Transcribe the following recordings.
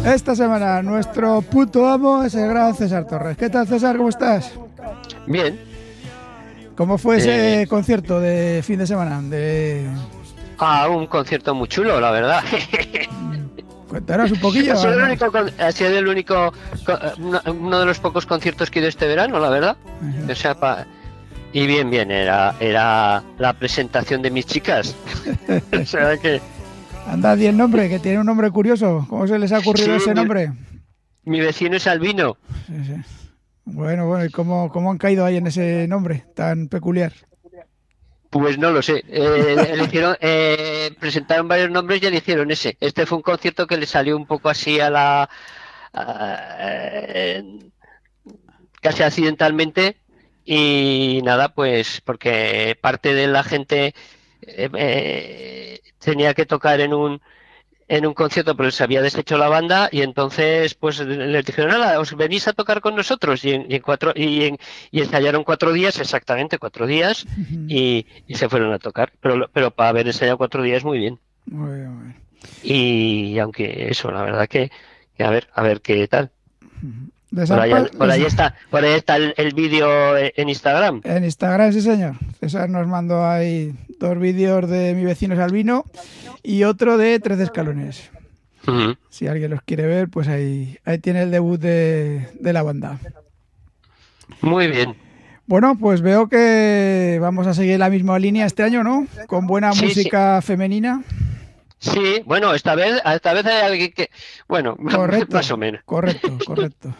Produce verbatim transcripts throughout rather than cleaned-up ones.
Esta semana nuestro puto amo es el gran César Torres. ¿Qué tal, César? ¿Cómo estás? Bien. ¿Cómo fue ese Eh, concierto de fin de semana? De... ah, un concierto muy chulo, la verdad. Cuéntanos un poquillo. Ha sido el ¿No? único, con- ha sido el único, co- uno uno de los pocos conciertos que he ido este verano, la verdad. Ajá. O sea, pa- y bien, bien, era, era la presentación de mis chicas. O sea que, Anda, di el nombre, que tiene un nombre curioso. ¿Cómo se les ha ocurrido sí, ese mi, nombre? mi vecino es albino. Sí, sí. Bueno, bueno, ¿y cómo, cómo han caído ahí en ese nombre tan peculiar? Pues no lo sé. Eh, eligieron, eh, presentaron varios nombres y eligieron ese. Este fue un concierto que le salió un poco así a la, a- eh, casi accidentalmente. Y nada, pues porque parte de la gente eh, eh, tenía que tocar en un en un concierto, pero se había deshecho la banda y entonces pues les dijeron, nada, os venís a tocar con nosotros y en, y en cuatro y, en, y ensayaron cuatro días, exactamente cuatro días y, y se fueron a tocar, pero pero para haber ensayado cuatro días muy bien. Muy bien, muy bien. Y aunque eso, la verdad que, que a ver, a ver qué tal. Les Por han ahí, pa- por les- ahí está, por ahí está el, el vídeo en Instagram. En Instagram, sí, señor. César nos mandó ahí dos vídeos de Mi vecino es albino y otro de Tres escalones. Ujú. Si alguien los quiere ver, pues ahí, ahí tiene el debut de, de la banda. Muy bien. Bueno, pues veo que vamos a seguir la misma línea este año, ¿no? Con buena Sí, sí. música femenina. Sí, bueno, esta vez, esta vez hay alguien que, bueno, Correcto, más o menos. correcto, correcto.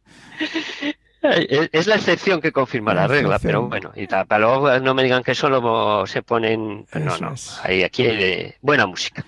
Es es la excepción que confirma La la regla, pero excepción. bueno, y tal, para luego no me digan que solo se ponen, no, Eso no, es. hay aquí hay de buena música.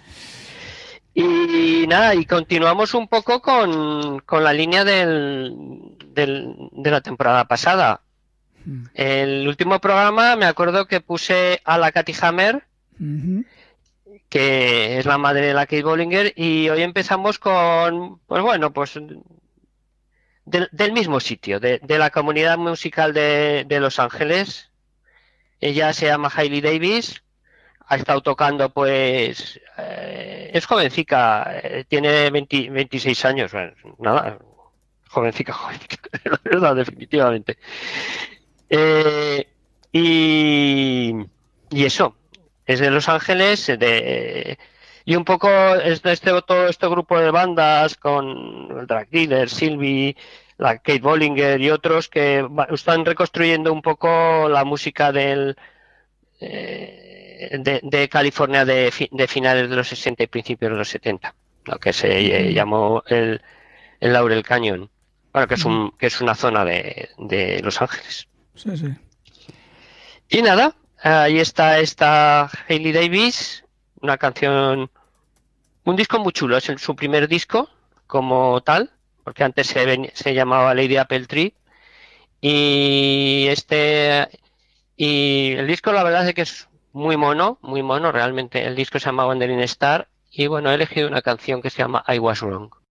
Y nada, y continuamos un poco con, con la línea del, del- de la temporada pasada. Mm. El último programa me acuerdo que puse a la Katy Hammer, Ujú. que es la madre de la Kate Bollinger, y hoy empezamos con, pues bueno, pues del, del mismo sitio, de, de la comunidad musical de, de Los Ángeles. Ella se llama Hailey Davis, ha estado tocando, pues, eh, es jovencica, eh, tiene veinte, veintiséis años, bueno, nada, jovencica, jovencica, la verdad, definitivamente. Eh, y, y eso, es de Los Ángeles, de, y un poco es de este, todo este grupo de bandas con el Drag Dealer, Sylvie, la Kate Bollinger y otros que va- están reconstruyendo un poco la música del eh, de, de California de, fi- de finales de los sesenta y principios de los setenta, lo que se eh, Ujú. llamó el, el Laurel Canyon, bueno, que es Ujú. un que es una zona de, de Los Ángeles. Sí, sí. Y nada, ahí está esta Hailey Davis, una canción, un disco muy chulo, es el- su primer disco como tal, porque antes se, ven- se llamaba Lady Apple Tree. Y este y el disco la verdad es que es muy mono, muy mono, realmente el disco se llama Wandering Star y bueno, he elegido una canción que se llama I Was Wrong.